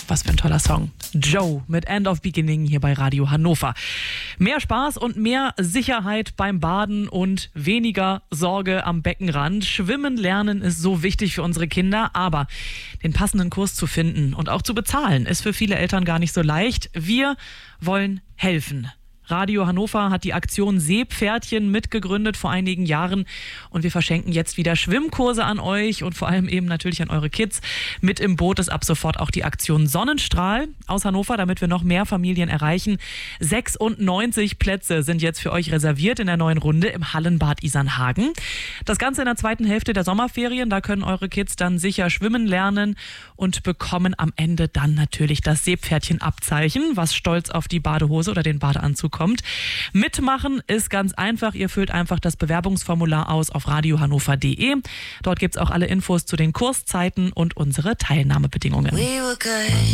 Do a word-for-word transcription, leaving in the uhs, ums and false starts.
was für ein toller Song. Joe mit End of Beginning hier bei Radio Hannover. Mehr Spaß und mehr Sicherheit beim Baden und weniger Sorge am Beckenrand. Schwimmen lernen ist so wichtig für unsere Kinder, aber den passenden Kurs zu finden und auch zu bezahlen ist für viele Eltern gar nicht so leicht. Wir wollen helfen. Radio Hannover hat die Aktion Seepferdchen mitgegründet vor einigen Jahren und wir verschenken jetzt wieder Schwimmkurse an euch und vor allem eben natürlich an eure Kids. Mit im Boot ist ab sofort auch die Aktion Sonnenstrahl aus Hannover, damit wir noch mehr Familien erreichen. sechsundneunzig Plätze sind jetzt für euch reserviert in der neuen Runde im Hallenbad Isernhagen. Das Ganze in der zweiten Hälfte der Sommerferien, da können eure Kids dann sicher schwimmen lernen und bekommen am Ende dann natürlich das Seepferdchen-Abzeichen, was stolz auf die Badehose oder den Badeanzug kommt. Mitmachen ist ganz einfach. Ihr füllt einfach das Bewerbungsformular aus auf radio hannover punkt de. Dort gibt es auch alle Infos zu den Kurszeiten und unsere Teilnahmebedingungen.